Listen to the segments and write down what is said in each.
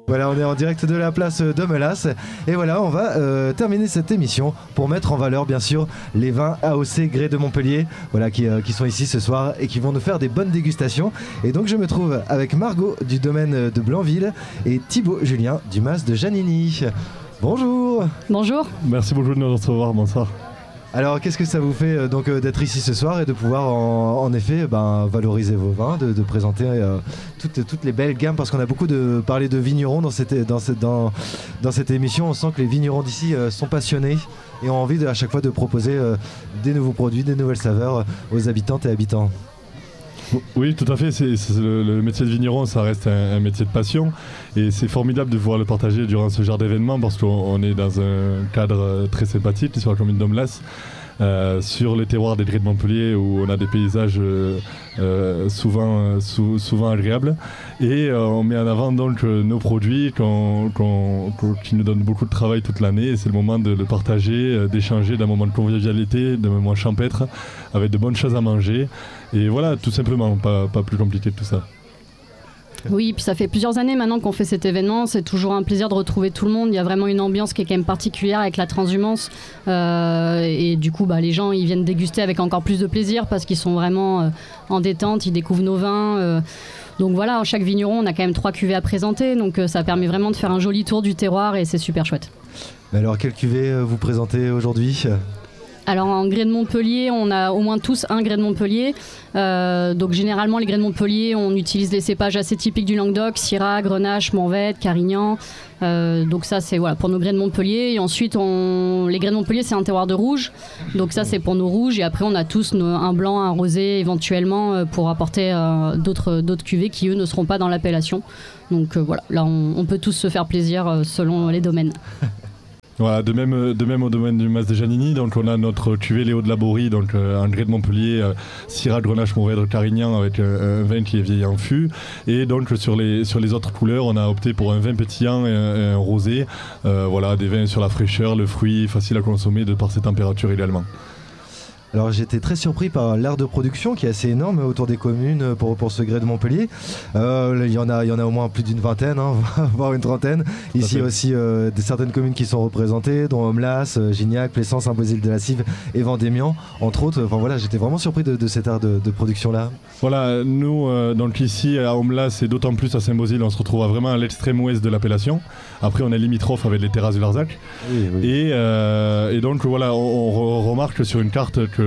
Voilà, on est en direct de la place de Melas. Et voilà, on va terminer cette émission pour mettre en valeur, bien sûr, les vins AOC Grès de Montpellier, voilà, qui sont ici ce soir et qui vont nous faire des bonnes dégustations. Et donc, je me trouve avec Margot du domaine de Blanville et Thibaut Julien du Mas de Janini. Bonjour. Bonjour. Merci beaucoup de nous recevoir, bonsoir. Alors, qu'est-ce que ça vous fait d'être ici ce soir et de pouvoir en effet valoriser vos vins, de présenter toutes les belles gammes, parce qu'on a beaucoup parlé de vignerons dans cette émission. On sent que les vignerons d'ici sont passionnés et ont envie à chaque fois de proposer des nouveaux produits, des nouvelles saveurs aux habitantes et habitants. Oui, tout à fait. Le métier de vigneron, ça reste un métier de passion. Et c'est formidable de pouvoir le partager durant ce genre d'événement parce qu'on est dans un cadre très sympathique sur la commune d'Omblas, sur les terroirs des Grès de Montpellier où on a des paysages souvent agréables. Et on met en avant donc nos produits qui nous donnent beaucoup de travail toute l'année. Et c'est le moment de le partager, d'échanger d'un moment de convivialité, d'un moment champêtre, avec de bonnes choses à manger. Et voilà, tout simplement, pas plus compliqué que tout ça. Oui, puis ça fait plusieurs années maintenant qu'on fait cet événement. C'est toujours un plaisir de retrouver tout le monde. Il y a vraiment une ambiance qui est quand même particulière avec la transhumance. Et du coup, les gens ils viennent déguster avec encore plus de plaisir parce qu'ils sont vraiment en détente, ils découvrent nos vins. Donc voilà, chaque vigneron, on a quand même 3 cuvées à présenter. Donc ça permet vraiment de faire un joli tour du terroir et c'est super chouette. Mais alors, quelle cuvée vous présentez aujourd'hui ? Alors en Grès de Montpellier, on a au moins tous un Grès de Montpellier. Donc généralement les Grès de Montpellier, on utilise les cépages assez typiques du Languedoc, Syrah, Grenache, Mourvèdre, Carignan. Donc ça c'est pour nos Grès de Montpellier. Et ensuite les Grès de Montpellier c'est un terroir de rouge. Donc ça c'est pour nos rouges. Et après on a tous un blanc, un rosé éventuellement pour apporter d'autres cuvées qui eux ne seront pas dans l'appellation. Donc voilà, là on peut tous se faire plaisir selon les domaines. Voilà, de même au domaine du Mas de Janini, donc on a notre cuvée Léo de Laborie, donc un Grès de Montpellier, Syrah, Grenache, Mourvèdre, Carignan avec un vin qui est vieilli en fût. Et donc sur les autres couleurs, on a opté pour un vin pétillant et un rosé. Voilà, des vins sur la fraîcheur, le fruit, facile à consommer de par ses températures également. Alors j'étais très surpris par l'aire de production qui est assez énorme autour des communes pour ce Grès de Montpellier. Il y en a au moins plus d'une vingtaine, voire une trentaine. Ici il y a aussi certaines communes qui sont représentées, dont Omblas, Gignac, Plessan, Saint-Bauzile-de-la-Cive et Vendémian, entre autres. Enfin voilà, j'étais vraiment surpris de cette aire de production là. Voilà, nous donc ici à Omblas et d'autant plus à Saint-Bauzile, on se retrouve vraiment à l'extrême ouest de l'appellation. Après on est limitrophe avec les terrasses de Larzac. Oui. Et donc voilà, on remarque sur une carte que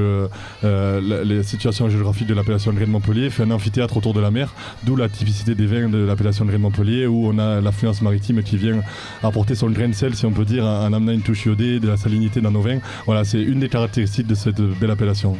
les situations géographiques de l'appellation Grès de Montpellier fait un amphithéâtre autour de la mer, d'où la typicité des vins de l'appellation Grès de Montpellier où on a l'affluence maritime qui vient apporter son grain de sel, si on peut dire, en amenant une touche iodée, de la salinité dans nos vins. Voilà, c'est une des caractéristiques de cette belle appellation.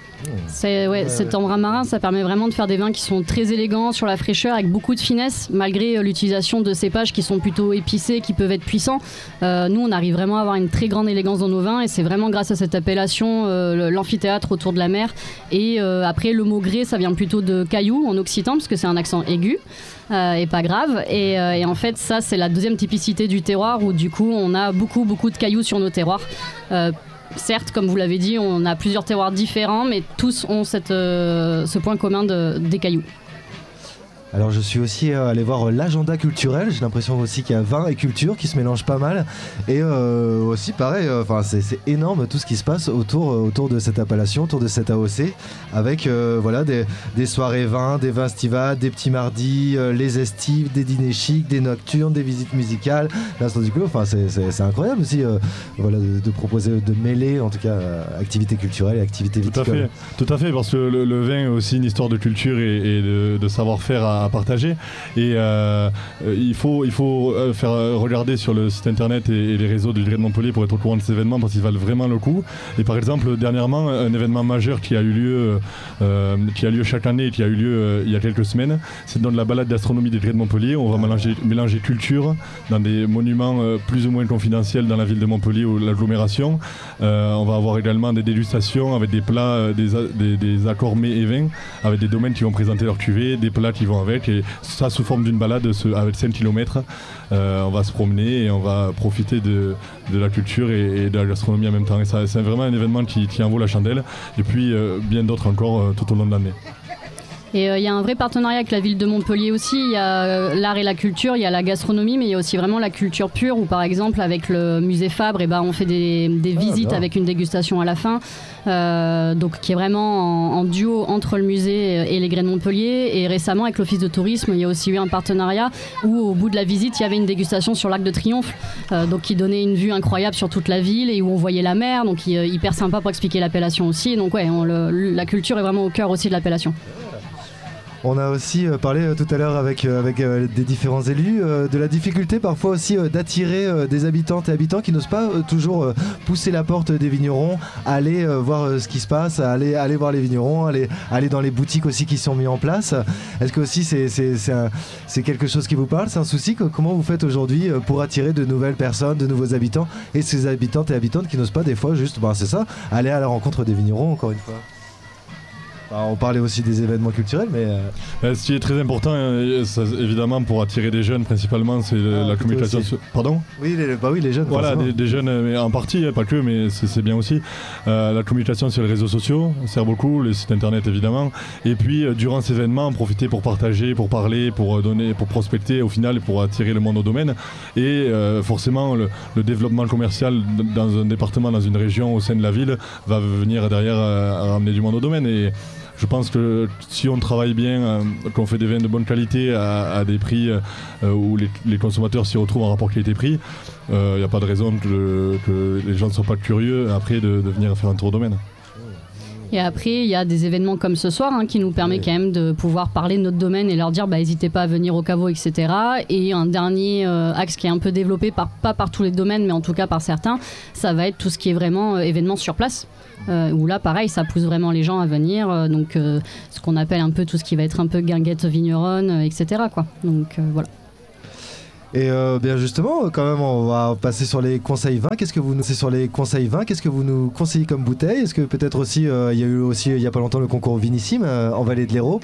Cet embrun marin, ça permet vraiment de faire des vins qui sont très élégants sur la fraîcheur avec beaucoup de finesse malgré l'utilisation de cépages qui sont plutôt épicés, qui peuvent être puissants. Nous on arrive vraiment à avoir une très grande élégance dans nos vins et c'est vraiment grâce à cette appellation l'amphithéâtre autour de la mer. Et après le mot grès ça vient plutôt de caillou en occitan parce que c'est un accent aigu. Et pas grave et en fait ça c'est la deuxième typicité du terroir où du coup on a beaucoup de cailloux sur nos terroirs. Certes, comme vous l'avez dit, on a plusieurs terroirs différents, mais tous ont ce point commun des cailloux. Alors je suis aussi allé voir l'agenda culturel, j'ai l'impression aussi qu'il y a vin et culture qui se mélangent pas mal et aussi pareil, c'est énorme tout ce qui se passe autour de cette appellation, autour de cette AOC avec des soirées vins, des vins estivales, des petits mardis, les estives, des dîners chics, des nocturnes, des visites musicales, l'instant du coup, c'est incroyable aussi de proposer, de mêler en tout cas activité culturelle et activité viticole. Tout à fait, parce que le vin est aussi une histoire de culture et de savoir-faire à partager et il faut faire regarder sur le site internet et les réseaux du Grès de Montpellier pour être au courant de ces événements parce qu'ils valent vraiment le coup. Et par exemple dernièrement un événement majeur qui a eu lieu chaque année et qui a eu lieu il y a quelques semaines, c'est dans la balade d'astronomie des Grès de Montpellier. On va mélanger culture dans des monuments plus ou moins confidentiels dans la ville de Montpellier ou l'agglomération. On va avoir également des dégustations avec des plats, des accords mets et vins avec des domaines qui vont présenter leur cuvée, des plats qui vont avec, et ça sous forme d'une balade avec 5 km. On va se promener et on va profiter de la culture et de la gastronomie en même temps. Et ça, c'est vraiment un événement qui en vaut la chandelle. Et puis bien d'autres encore tout au long de l'année. Et il y a un vrai partenariat avec la ville de Montpellier aussi. Il y a l'art et la culture, il y a la gastronomie, mais il y a aussi vraiment la culture pure où par exemple avec le musée Fabre, on fait des visites avec une dégustation à la fin. Donc qui est vraiment en duo entre le musée et les Grès de Montpellier. Et récemment avec l'Office de tourisme, il y a aussi eu un partenariat où au bout de la visite, il y avait une dégustation sur l'Arc de Triomphe, donc qui donnait une vue incroyable sur toute la ville et où on voyait la mer, donc hyper sympa pour expliquer l'appellation aussi. Donc ouais, la culture est vraiment au cœur aussi de l'appellation. On a aussi parlé tout à l'heure avec des différents élus de la difficulté parfois aussi d'attirer des habitantes et habitants qui n'osent pas toujours pousser la porte des vignerons, aller voir ce qui se passe, aller voir les vignerons, aller dans les boutiques aussi qui sont mis en place. Est-ce que aussi c'est quelque chose qui vous parle? C'est un souci? Comment vous faites aujourd'hui pour attirer de nouvelles personnes, de nouveaux habitants et ces habitantes et habitantes qui n'osent pas des fois juste, c'est ça, aller à la rencontre des vignerons encore une fois? On parlait aussi des événements culturels, mais... Ce qui est très important, évidemment, pour attirer des jeunes, principalement, c'est la communication... Pardon ? Oui, les jeunes. Voilà, des jeunes, mais en partie, pas que, mais c'est bien aussi. La communication sur les réseaux sociaux sert beaucoup, les sites internet, évidemment. Et puis, durant ces événements, en profiter pour partager, pour parler, pour donner, pour prospecter, au final, pour attirer le monde au domaine. Et forcément, le développement commercial dans un département, dans une région, au sein de la ville, va venir derrière ramener du monde au domaine. Et je pense que si on travaille bien, qu'on fait des vins de bonne qualité à des prix où les consommateurs s'y retrouvent en rapport qualité-prix, il n'y a pas de raison que les gens ne soient pas curieux après de venir faire un tour au domaine. Et après, il y a des événements comme ce soir qui nous permet quand même de pouvoir parler de notre domaine et leur dire n'hésitez pas à venir au caveau, etc. Et un dernier axe qui est un peu développé, pas par tous les domaines, mais en tout cas par certains, ça va être tout ce qui est vraiment événements sur place. Où là, pareil, ça pousse vraiment les gens à venir. Donc, ce qu'on appelle un peu tout ce qui va être un peu guinguette vigneronne, etc. quoi. Donc, voilà. Et bien justement, quand même, on va passer sur les conseils vins. Qu'est-ce que vous nous conseillez comme bouteille? Est-ce que peut-être aussi, il y a eu aussi il y a pas longtemps le concours Vinissime en Vallée de l'Hérault.